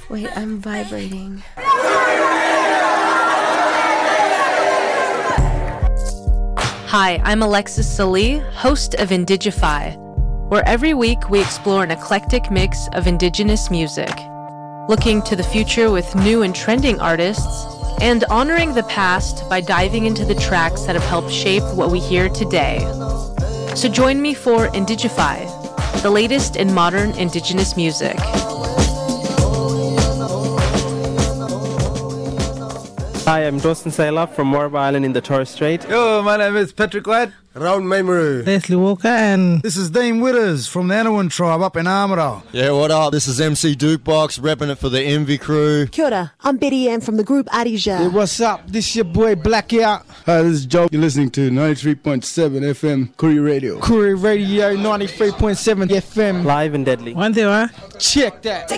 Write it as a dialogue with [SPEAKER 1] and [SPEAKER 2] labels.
[SPEAKER 1] Wait, I'm vibrating.
[SPEAKER 2] Hi, I'm Alexis Salee, host of Indigify, where every week we explore an eclectic mix of indigenous music, looking to the future with new and trending artists, and honoring the past by diving into the tracks that have helped shape what we hear today. So join me for Indigify, the latest in modern indigenous music.
[SPEAKER 3] Hi, I'm Dawson Saylor from Warraba Island in the Torres Strait.
[SPEAKER 4] Yo, my name is Patrick White.
[SPEAKER 5] Raul Maimuru.
[SPEAKER 6] Leslie Walker, and
[SPEAKER 7] this is Dean Witters from the Anawan tribe up in Armidale.
[SPEAKER 8] Yeah, what up? This is MC Dukebox, repping it for the Envy crew.
[SPEAKER 9] Kia ora, I'm Betty Ann from the group Adija.
[SPEAKER 10] Hey, what's up? This is your boy Blackout.
[SPEAKER 11] Hi, this is Joe. You're listening to 93.7 FM Kuri Radio.
[SPEAKER 10] Kuri Radio 93.7 FM.
[SPEAKER 3] Live and deadly.
[SPEAKER 6] One thing,
[SPEAKER 10] check that.